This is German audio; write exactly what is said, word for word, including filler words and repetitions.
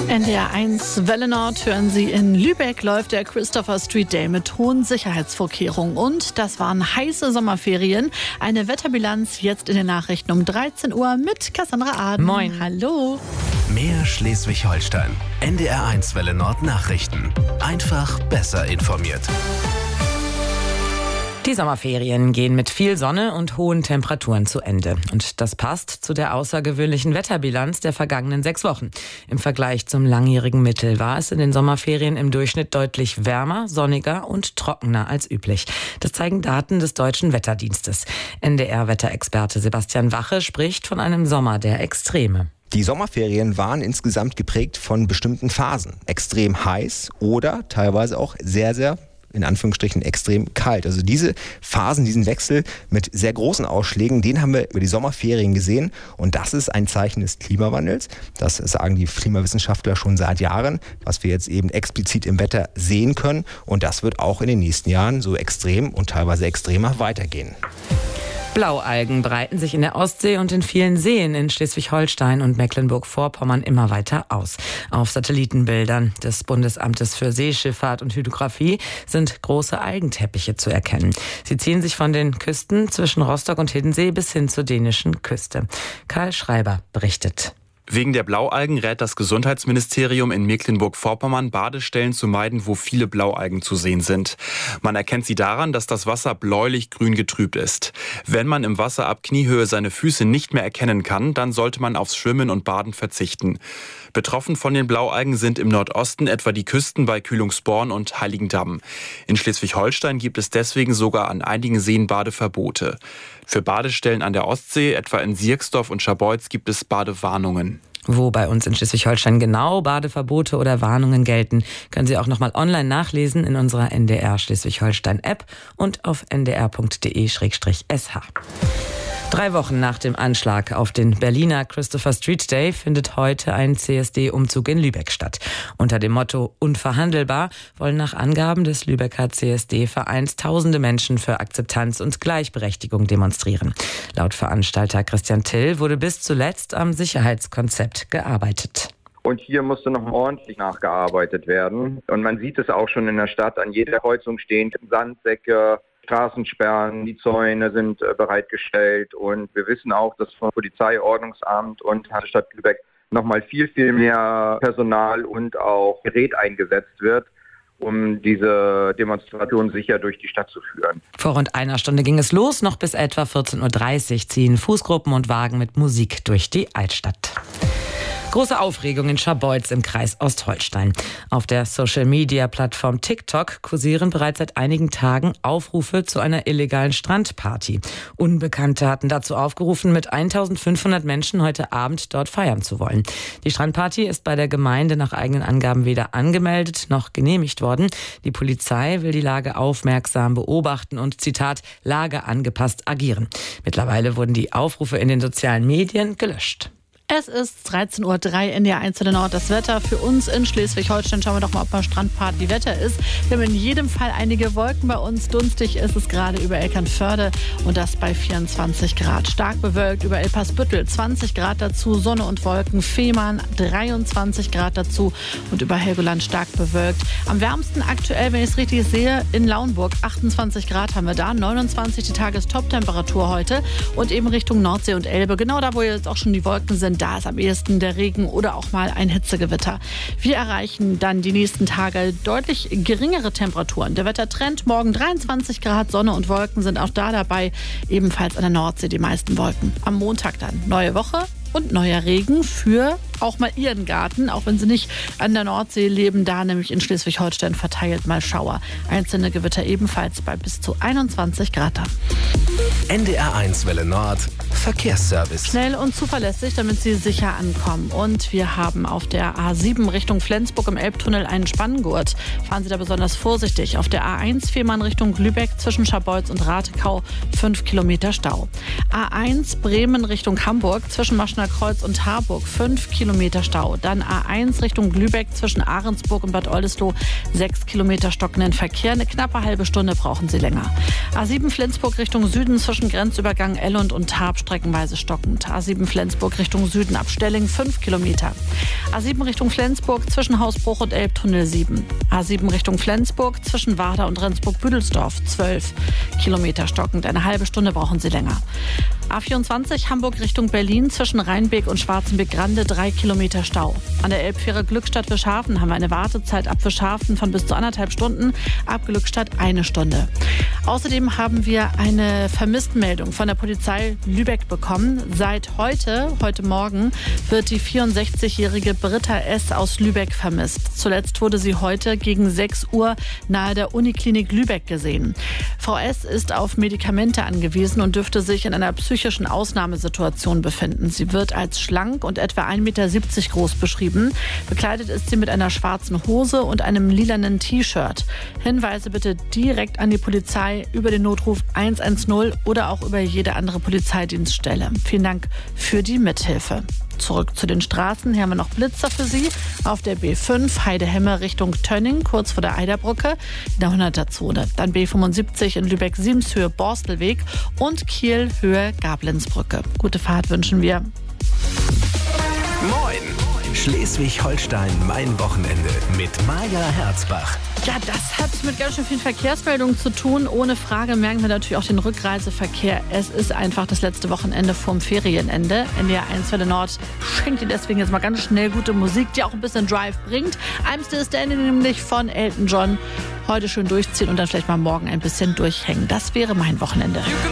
N D R eins Welle Nord hören Sie, in Lübeck läuft der Christopher Street Day mit hohen Sicherheitsvorkehrungen. Und das waren heiße Sommerferien. Eine Wetterbilanz jetzt in den Nachrichten um dreizehn Uhr mit Cassandra Aden. Moin. Hallo. Mehr Schleswig-Holstein. N D R eins Welle Nord Nachrichten. Einfach besser informiert. Die Sommerferien gehen mit viel Sonne und hohen Temperaturen zu Ende. Und das passt zu der außergewöhnlichen Wetterbilanz der vergangenen sechs Wochen. Im Vergleich zum langjährigen Mittel war es in den Sommerferien im Durchschnitt deutlich wärmer, sonniger und trockener als üblich. Das zeigen Daten des Deutschen Wetterdienstes. N D R-Wetterexperte Sebastian Wache spricht von einem Sommer der Extreme. Die Sommerferien waren insgesamt geprägt von bestimmten Phasen. Extrem heiß oder teilweise auch sehr, sehr in Anführungsstrichen extrem kalt. Also diese Phasen, diesen Wechsel mit sehr großen Ausschlägen, den haben wir über die Sommerferien gesehen. Und das ist ein Zeichen des Klimawandels. Das sagen die Klimawissenschaftler schon seit Jahren, was wir jetzt eben explizit im Wetter sehen können. Und das wird auch in den nächsten Jahren so extrem und teilweise extremer weitergehen. Blaualgen breiten sich in der Ostsee und in vielen Seen in Schleswig-Holstein und Mecklenburg-Vorpommern immer weiter aus. Auf Satellitenbildern des Bundesamtes für Seeschifffahrt und Hydrographie sind große Algenteppiche zu erkennen. Sie ziehen sich von den Küsten zwischen Rostock und Hiddensee bis hin zur dänischen Küste. Karl Schreiber berichtet. Wegen der Blaualgen rät das Gesundheitsministerium in Mecklenburg-Vorpommern, Badestellen zu meiden, wo viele Blaualgen zu sehen sind. Man erkennt sie daran, dass das Wasser bläulich-grün getrübt ist. Wenn man im Wasser ab Kniehöhe seine Füße nicht mehr erkennen kann, dann sollte man aufs Schwimmen und Baden verzichten. Betroffen von den Blaualgen sind im Nordosten etwa die Küsten bei Kühlungsborn und Heiligendamm. In Schleswig-Holstein gibt es deswegen sogar an einigen Seen Badeverbote. Für Badestellen an der Ostsee, etwa in Sierksdorf und Scharbeutz, gibt es Badewarnungen. Wo bei uns in Schleswig-Holstein genau Badeverbote oder Warnungen gelten, können Sie auch nochmal online nachlesen in unserer N D R Schleswig-Holstein-App und auf n d r punkt d e slash s h. Drei Wochen nach dem Anschlag auf den Berliner Christopher Street Day findet heute ein C S D-Umzug in Lübeck statt. Unter dem Motto Unverhandelbar wollen nach Angaben des Lübecker C S D-Vereins tausende Menschen für Akzeptanz und Gleichberechtigung demonstrieren. Laut Veranstalter Christian Till wurde bis zuletzt am Sicherheitskonzept gearbeitet. Und hier musste noch ordentlich nachgearbeitet werden. Und man sieht es auch schon in der Stadt, an jeder Kreuzung stehen Sandsäcke, Straßensperren, die Zäune sind äh, bereitgestellt und wir wissen auch, dass von Polizei, Ordnungsamt und Stadt Lübeck nochmal viel, viel mehr Personal und auch Gerät eingesetzt wird, um diese Demonstration sicher durch die Stadt zu führen. Vor rund einer Stunde ging es los, noch bis etwa vierzehn Uhr dreißig ziehen Fußgruppen und Wagen mit Musik durch die Altstadt. Große Aufregung in Scharbeutz im Kreis Ostholstein. Auf der Social-Media-Plattform TikTok kursieren bereits seit einigen Tagen Aufrufe zu einer illegalen Strandparty. Unbekannte hatten dazu aufgerufen, mit eintausendfünfhundert Menschen heute Abend dort feiern zu wollen. Die Strandparty ist bei der Gemeinde nach eigenen Angaben weder angemeldet noch genehmigt worden. Die Polizei will die Lage aufmerksam beobachten und, Zitat, Lage angepasst agieren. Mittlerweile wurden die Aufrufe in den sozialen Medien gelöscht. Es ist dreizehn Uhr drei, N D R eins Welle Nord. Das Wetter für uns in Schleswig-Holstein. Schauen wir doch mal, ob mal Strandparty Wetter ist. Wir haben in jedem Fall einige Wolken bei uns. Dunstig ist es gerade über Eckernförde und das bei vierundzwanzig Grad. Stark bewölkt über Elpersbüttel, zwanzig Grad dazu. Sonne und Wolken. Fehmarn, dreiundzwanzig Grad dazu und über Helgoland stark bewölkt. Am wärmsten aktuell, wenn ich es richtig sehe, in Lauenburg. achtundzwanzig Grad haben wir da. neunundzwanzig die Tagestop-Temperatur heute und eben Richtung Nordsee und Elbe. Genau da, wo jetzt auch schon die Wolken sind. Da ist am ehesten der Regen oder auch mal ein Hitzegewitter. Wir erreichen dann die nächsten Tage deutlich geringere Temperaturen. Der Wettertrend morgen dreiundzwanzig Grad, Sonne und Wolken sind auch da dabei. Ebenfalls an der Nordsee die meisten Wolken. Am Montag dann neue Woche und neuer Regen für auch mal Ihren Garten, auch wenn Sie nicht an der Nordsee leben, da nämlich in Schleswig-Holstein verteilt mal Schauer. Einzelne Gewitter ebenfalls bei bis zu einundzwanzig Grad. N D R eins Welle Nord Verkehrsservice. Schnell und zuverlässig, damit Sie sicher ankommen. Und wir haben auf der A sieben Richtung Flensburg im Elbtunnel einen Spanngurt. Fahren Sie da besonders vorsichtig. Auf der A eins Fehmarn Richtung Lübeck zwischen Scharbeutz und Ratekau fünf Kilometer Stau. A eins Bremen Richtung Hamburg zwischen Maschner Kreuz und Harburg fünf Kilometer Stau. Dann A eins Richtung Lübeck zwischen Ahrensburg und Bad Oldesloe sechs Kilometer stockenden Verkehr. Eine knappe halbe Stunde brauchen Sie länger. A sieben Flensburg Richtung Süden zwischen zwischen Grenzübergang Ellund und Tarp streckenweise stockend. A sieben Flensburg Richtung Süden ab Stelling fünf Kilometer. A sieben Richtung Flensburg zwischen Hausbruch und Elbtunnel sieben. A sieben Richtung Flensburg zwischen Warder und Rendsburg-Büdelsdorf zwölf Kilometer stockend. Eine halbe Stunde brauchen Sie länger. A vierundzwanzig Hamburg Richtung Berlin zwischen Rheinbeek und Schwarzenbeck-Grande drei Kilometer Stau. An der Elbfähre Glückstadt-Wischhafen haben wir eine Wartezeit ab Wischhafen von bis zu anderthalb Stunden, ab Glückstadt eine Stunde. Außerdem haben wir eine Vermisstenmeldung von der Polizei Lübeck bekommen. Seit heute, heute Morgen, wird die vierundsechzigjährige Britta S. aus Lübeck vermisst. Zuletzt wurde sie heute gegen sechs Uhr nahe der Uniklinik Lübeck gesehen. Frau S. ist auf Medikamente angewiesen und dürfte sich in einer psychischen Ausnahmesituation befinden. Sie wird als schlank und etwa ein Meter siebzig groß beschrieben. Bekleidet ist sie mit einer schwarzen Hose und einem lilanen T-Shirt. Hinweise bitte direkt an die Polizei über den Notruf eins eins null oder auch über jede andere Polizeidienststelle. Vielen Dank für die Mithilfe. Zurück zu den Straßen. Hier haben wir noch Blitzer für Sie. Auf der B fünf Heidehemme Richtung Tönning, kurz vor der Eiderbrücke, in der hunderter-Zone. Dann B fünfundsiebzig in Lübeck-Siemshöhe Borstelweg und Kiel Höhe Gablenzbrücke. Gute Fahrt wünschen wir. Moin! Schleswig-Holstein, mein Wochenende mit Maja Herzbach. Ja, das hat mit ganz schön vielen Verkehrsmeldungen zu tun. Ohne Frage merken wir natürlich auch den Rückreiseverkehr. Es ist einfach das letzte Wochenende vorm Ferienende. N D R eins Welle Nord schenkt Ihnen deswegen jetzt mal ganz schnell gute Musik, die auch ein bisschen Drive bringt. I'm Still Standing nämlich von Elton John. Heute schön durchziehen und dann vielleicht mal morgen ein bisschen durchhängen. Das wäre mein Wochenende.